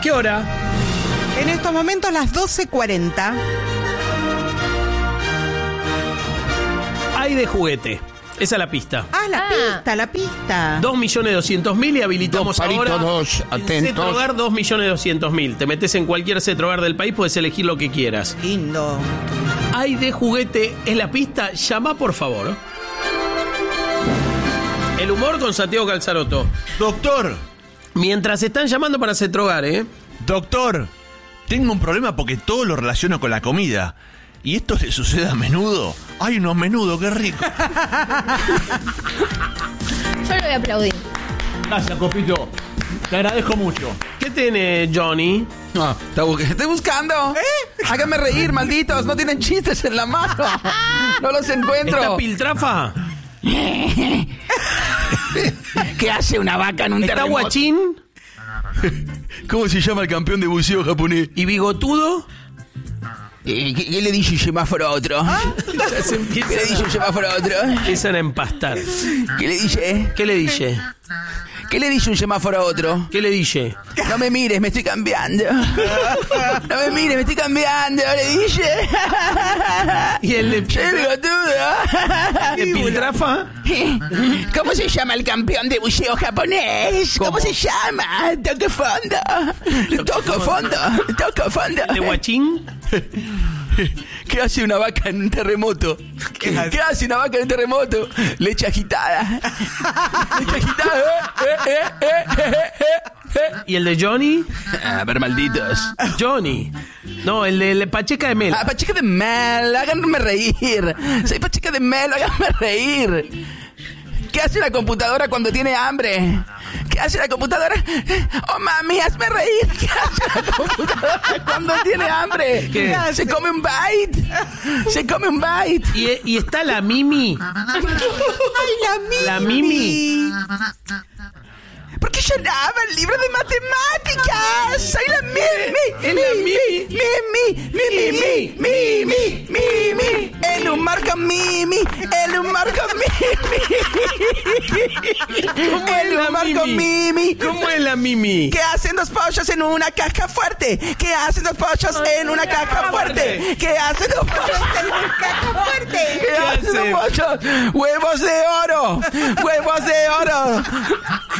qué hora? En estos momentos las 12:40. Hay de juguete. Esa es la pista. La pista. 2.200.000 y habilitamos Dos paritos, ahora dos, el atentos. Cetrogar 2.200.000. Te metes en cualquier Cetrogar del país, puedes elegir lo que quieras. Lindo. Hay de juguete, es la pista. Llama, por favor. El humor con Santiago Calzaroto. Doctor, Mientras están llamando para Cetrogar, doctor, tengo un problema porque todo lo relaciono con la comida. ¿Y esto le sucede a menudo? ¡Ay, unos menudos, qué rico! Yo lo voy a aplaudir. Gracias, Copito. Te agradezco mucho. ¿Qué tiene Johnny? No, estoy buscando. Háganme reír, malditos. No tienen chistes en la mano. No los encuentro. ¿Está Piltrafa? ¿Qué hace una vaca en un ¿Está terremoto? Guachín? ¿Cómo se llama el campeón de buceo japonés? ¿Y Bigotudo? ¿Qué le dice un semáforo a otro? ¿Qué le dice un semáforo a otro? Empiezan a empastar. ¿Qué le dice? ¿Qué le dice? ¿Qué le dice un semáforo a otro? ¿Qué le dice? No me mires, me estoy cambiando. No me mires, me estoy cambiando, le dice. ¿Y el de Piltrafa? ¿Cómo se llama el campeón de buceo japonés? ¿Cómo se llama? Toco fondo. Toco fondo. Toco fondo. ¿El de Guachín? ¿Qué hace una vaca en un terremoto? ¿Qué hace una vaca en un terremoto? Leche agitada. Leche agitada. ¿Y el de Johnny? A ver, malditos. Johnny. No, el de Pacheca de Mel. Ah, Pacheca de Mel, háganme reír. Soy Pacheca de Mel, háganme reír. ¿Qué hace la computadora cuando tiene hambre? ¿Qué hace la computadora? Oh, mami, hazme reír. ¿Qué hace la computadora cuando tiene hambre? ¿Qué? Se come un bite. Se come un bite. ¿Y está la Mimi? Ay, La Mimi. ¿Por qué lloraba el libro de matemáticas? Soy la Mimi. Es la Mimi. Mimi. El humor con Mimi. El humor con Mimi. El humor con Mimi. ¿Cómo es la Mimi? ¿Qué hacen dos pollos en una caja fuerte? ¿Qué hacen dos pollos en una caja fuerte? ¿Qué hacen dos pollos en una caja fuerte? ¿Qué hacen dos pollos? Huevos de oro. Huevos de oro.